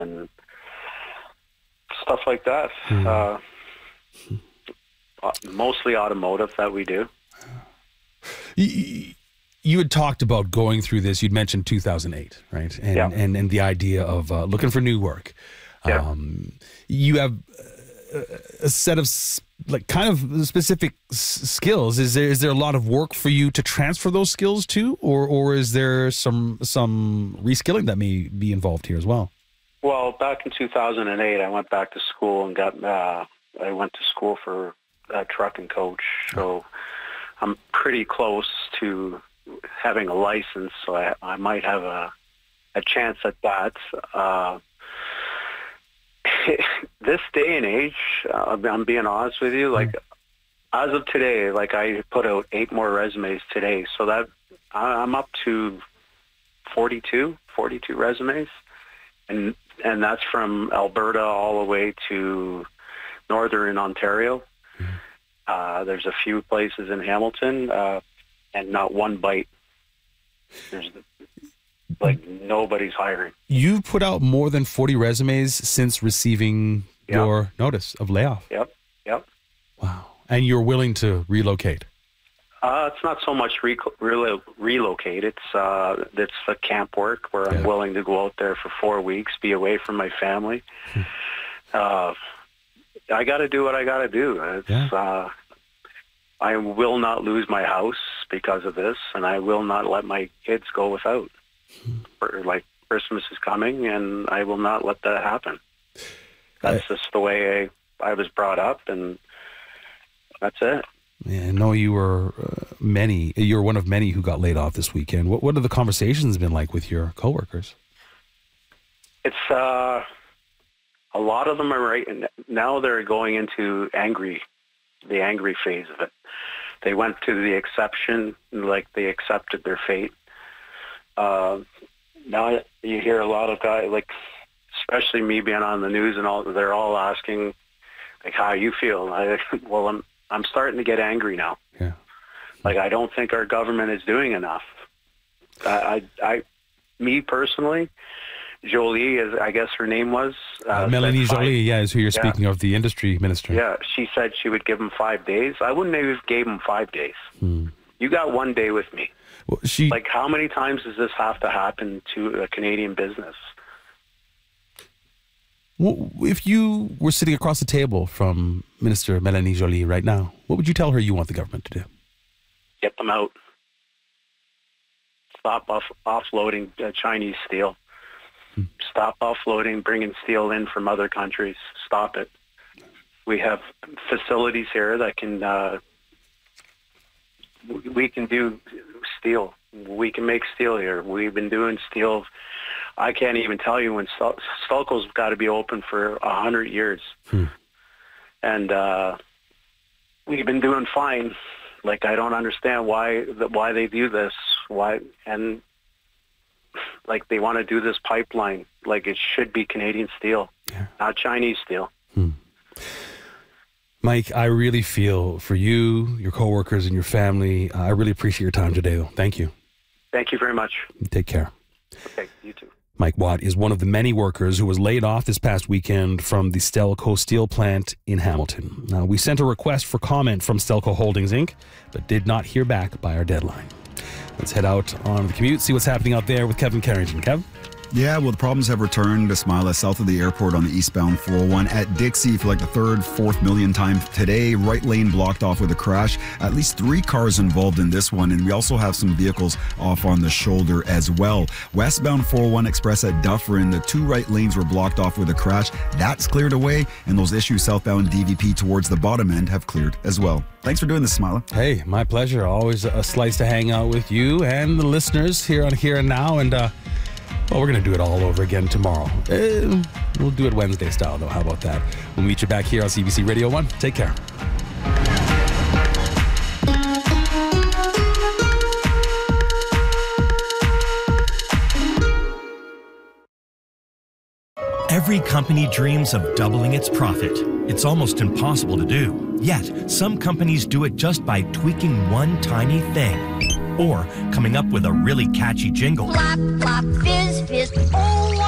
and stuff like that. Mostly automotive that we do. You had talked about going through this. You'd mentioned 2008, right? And the idea of looking for new work. Yeah. You have a set of kind of specific skills. Is there a lot of work for you to transfer those skills to, or is there some reskilling that may be involved here as well? Well, back in 2008, I went back to school and I went to school for a trucking coach. So I'm pretty close to having a license, so I might have a chance at that. This day and age, I'm being honest with you, like as of today, like I put out 8 more resumes today, so that I'm up to 42 resumes, and that's from Alberta all the way to Northern Ontario. There's a few places in Hamilton, and not one bite. There's like nobody's hiring. You've put out more than 40 resumes since receiving your notice of layoff. Yep. Wow. And you're willing to relocate? It's not so much relocate. It's the camp work where I'm willing to go out there for 4 weeks, be away from my family. I got to do what I got to do. I will not lose my house because of this, and I will not let my kids go without. Like, Christmas is coming, and I will not let that happen. That's just the way I was brought up, and that's it. Yeah, I know you were you're one of many who got laid off this weekend. What have the conversations been like with your coworkers? It's a lot of them are right now. They're going into the angry phase of it. They went to the exception, like they accepted their fate. Now you hear a lot of guys, like especially me being on the news and all. They're all asking, like, how you feel. I'm starting to get angry now. Yeah. Like, I don't think our government is doing enough. Me personally, Jolie, I guess her name was. Melanie Jolie, is who you're speaking of, the industry minister. Yeah, she said she would give him 5 days. I wouldn't have gave him 5 days. You got 1 day with me. Well, like, how many times does this have to happen to a Canadian business? Well, if you were sitting across the table from Minister Melanie Jolie right now, what would you tell her you want the government to do? Get them out. Stop offloading Chinese steel. Stop offloading, bringing steel in from other countries. Stop it. We have facilities here that can, we can do steel. We can make steel here. We've been doing steel. I can't even tell you when Stelco's got to be open for 100 years. And we've been doing fine. Like, I don't understand why they do this. And like, they want to do this pipeline. Like, it should be Canadian steel, not Chinese steel. Mike, I really feel for you, your coworkers, and your family. I really appreciate your time today. Thank you. Thank you very much. Take care. Okay, you too. Mike Watt is one of the many workers who was laid off this past weekend from the Stelco steel plant in Hamilton. Now, we sent a request for comment from Stelco Holdings, Inc., but did not hear back by our deadline. Let's head out on the commute, see what's happening out there with Kevin Carrington. Kev? Yeah, well, the problems have returned to Smila south of the airport on the eastbound 401 at Dixie for like the third, fourth million time today. Right lane blocked off with a crash. At least 3 cars involved in this one, and we also have some vehicles off on the shoulder as well. Westbound 401 Express at Dufferin, the 2 right lanes were blocked off with a crash. That's cleared away, and those issues southbound DVP towards the bottom end have cleared as well. Thanks for doing this, Smila. Hey, my pleasure. Always a slice to hang out with you and the listeners here on Here and Now, and well, we're going to do it all over again tomorrow. We'll do it Wednesday style, though. How about that? We'll meet you back here on CBC Radio 1. Take care. Every company dreams of doubling its profit. It's almost impossible to do. Yet, some companies do it just by tweaking one tiny thing. Or coming up with a really catchy jingle. Flop, flop, fizz, fizz, oh,